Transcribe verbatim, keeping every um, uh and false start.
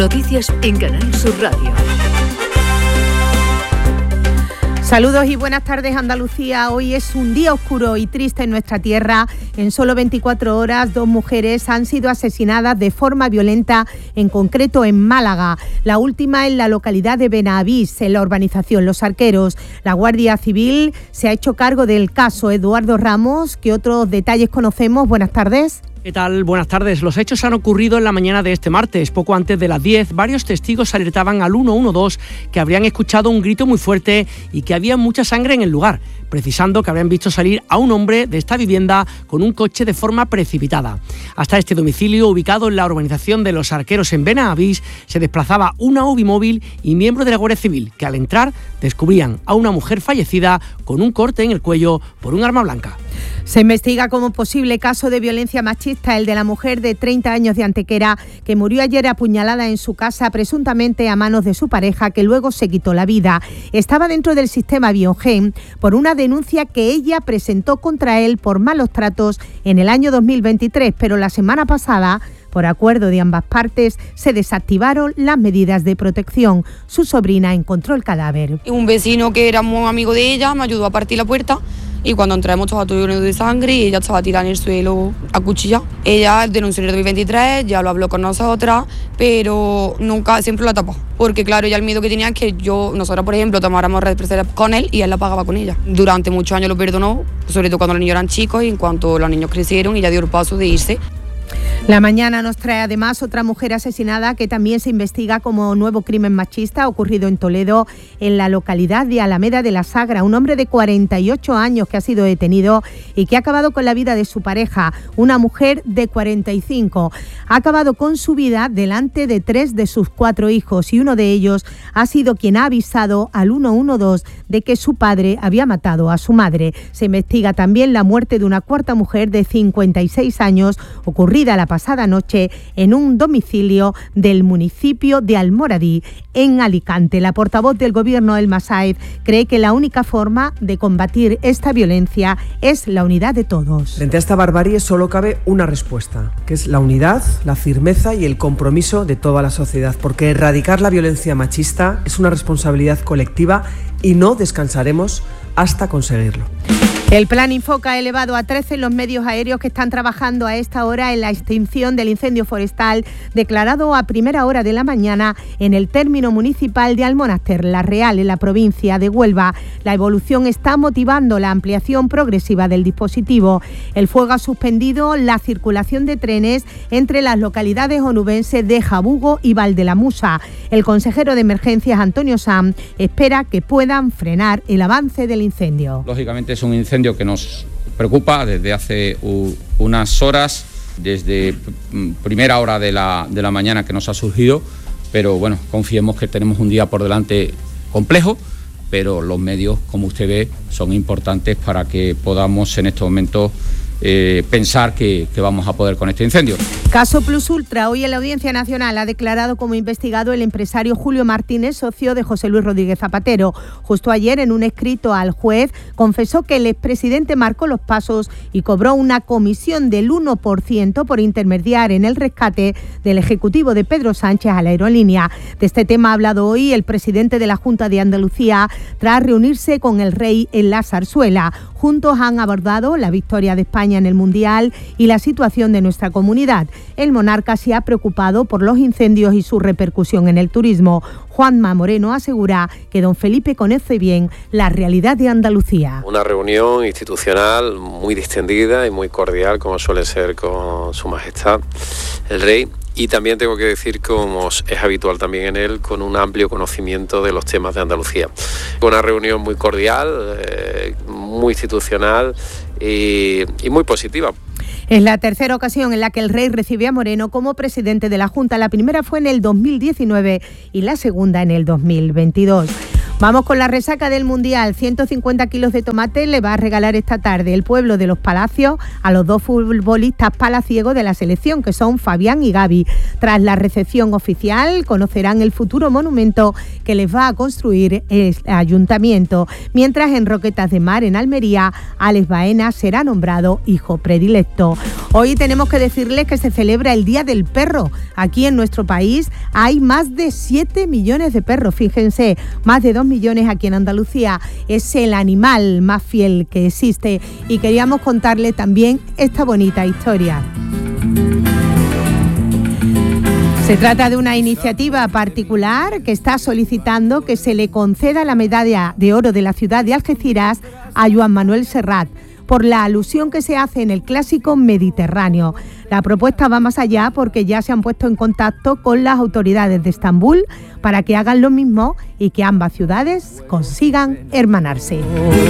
Noticias en Canal Sur Radio. Saludos y buenas tardes, Andalucía. Hoy es un día oscuro y triste en nuestra tierra. En solo veinticuatro horas, dos mujeres han sido asesinadas de forma violenta, en concreto en Málaga. La última en la localidad de Benavís, en la urbanización Los Arqueros. La Guardia Civil se ha hecho cargo del caso. Eduardo Ramos, ¿qué otros detalles conocemos? Buenas tardes. ¿Qué tal? Buenas tardes. Los hechos han ocurrido en la mañana de este martes. Poco antes de las diez, varios testigos alertaban al uno uno dos que habrían escuchado un grito muy fuerte y que había mucha sangre en el lugar, precisando que habrían visto salir a un hombre de esta vivienda con un coche de forma precipitada. Hasta este domicilio, ubicado en la urbanización de Los Arqueros en Benavís, se desplazaba una U B I móvil y miembros de la Guardia Civil, que al entrar descubrían a una mujer fallecida con un corte en el cuello por un arma blanca. Se investiga como posible caso de violencia machista el de la mujer de treinta años de Antequera que murió ayer apuñalada en su casa presuntamente a manos de su pareja, que luego se quitó la vida. Estaba dentro del sistema Biogen por una denuncia que ella presentó contra él por malos tratos en el año dos mil veintitrés, pero la semana pasada, por acuerdo de ambas partes, se desactivaron las medidas de protección. Su sobrina encontró el cadáver. Un vecino que era muy amigo de ella me ayudó a partir la puerta. Y cuando entramos estaba todo lleno de sangre y ella estaba tirada en el suelo a cuchilla. Ella denunció en el dos mil veintitrés, ya lo habló con nosotras, pero nunca, siempre la tapó. Porque claro, ella el miedo que tenía es que yo, nosotras por ejemplo, tomáramos represalias con él y él la pagaba con ella. Durante muchos años lo perdonó, sobre todo cuando los niños eran chicos y en cuanto los niños crecieron y ya dio el paso de irse. La mañana nos trae además otra mujer asesinada que también se investiga como nuevo crimen machista ocurrido en Toledo, en la localidad de Alameda de la Sagra. Un hombre de cuarenta y ocho años que ha sido detenido y que ha acabado con la vida de su pareja, una mujer de cuarenta y cinco. Ha acabado con su vida delante de tres de sus cuatro hijos y uno de ellos ha sido quien ha avisado al uno uno dos de que su padre había matado a su madre. Se investiga también la muerte de una cuarta mujer de cincuenta y seis años ocurrida la pasada noche en un domicilio del municipio de Almoradí, en Alicante. La portavoz del Gobierno, Elma Sáez, cree que la única forma de combatir esta violencia es la unidad de todos. Frente a esta barbarie solo cabe una respuesta, que es la unidad, la firmeza y el compromiso de toda la sociedad, porque erradicar la violencia machista es una responsabilidad colectiva y no descansaremos hasta conseguirlo. El plan Infoca ha elevado a trece los medios aéreos que están trabajando a esta hora en la extinción del incendio forestal declarado a primera hora de la mañana en el término municipal de Almonaster, La Real, en la provincia de Huelva. La evolución está motivando la ampliación progresiva del dispositivo. El fuego ha suspendido la circulación de trenes entre las localidades onubenses de Jabugo y Valdelamusa. El consejero de Emergencias, Antonio Sanz, espera que puedan frenar el avance del incendio. Lógicamente es un incendio que nos preocupa desde hace uh, unas horas, desde primera hora de la, de la mañana que nos ha surgido, pero bueno, confiemos que tenemos un día por delante complejo, pero los medios, como usted ve, son importantes para que podamos en estos momentos Eh, pensar que, que vamos a poder con este incendio. Caso Plus Ultra. Hoy en la Audiencia Nacional ha declarado como investigado el empresario Julio Martínez, socio de José Luis Rodríguez Zapatero. Justo ayer, en un escrito al juez, confesó que el expresidente marcó los pasos y cobró una comisión del uno por ciento por intermediar en el rescate del ejecutivo de Pedro Sánchez a la aerolínea. De este tema ha hablado hoy el presidente de la Junta de Andalucía tras reunirse con el rey en la Zarzuela. Juntos han abordado la victoria de España en el Mundial y la situación de nuestra comunidad. El monarca se ha preocupado por los incendios y su repercusión en el turismo. Juanma Moreno asegura que don Felipe conoce bien la realidad de Andalucía. Una reunión institucional muy distendida y muy cordial, como suele ser con su majestad el rey. Y también tengo que decir, como es habitual también en él, con un amplio conocimiento de los temas de Andalucía. Una reunión muy cordial, eh, muy institucional y, y muy positiva. Es la tercera ocasión en la que el rey recibe a Moreno como presidente de la Junta. La primera fue en el dos mil diecinueve y la segunda en el dos mil veintidós. Vamos con la resaca del Mundial. ciento cincuenta kilos de tomate le va a regalar esta tarde el pueblo de Los Palacios a los dos futbolistas palaciegos de la selección, que son Fabián y Gaby. Tras la recepción oficial, conocerán el futuro monumento que les va a construir el ayuntamiento. Mientras, en Roquetas de Mar, en Almería, Alex Baena será nombrado hijo predilecto. Hoy tenemos que decirles que se celebra el Día del Perro. Aquí en nuestro país hay más de siete millones de perros. Fíjense, más de dos millones aquí en Andalucía. Es el animal más fiel que existe y queríamos contarle también esta bonita historia. Se trata de una iniciativa particular que está solicitando que se le conceda la medalla de oro de la ciudad de Algeciras a Joan Manuel Serrat, por la alusión que se hace en el clásico mediterráneo. La propuesta va más allá porque ya se han puesto en contacto con las autoridades de Estambul para que hagan lo mismo y que ambas ciudades consigan hermanarse.